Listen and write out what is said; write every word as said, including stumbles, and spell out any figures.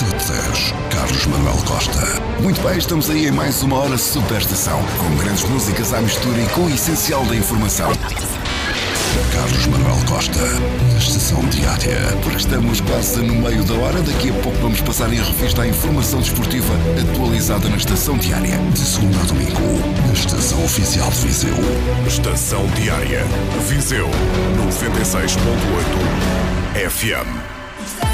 sete dez, Carlos Manuel Costa. Muito bem, estamos aí em mais uma hora Superestação, com grandes músicas à mistura e com o essencial da informação. Carlos Manuel Costa, na Estação Diária. Porque estamos quase no meio da hora, daqui a pouco vamos passar em revista a informação desportiva atualizada na Estação Diária. De segunda a domingo, na Estação Oficial de Viseu. Estação Diária, Viseu, noventa e seis ponto oito F M.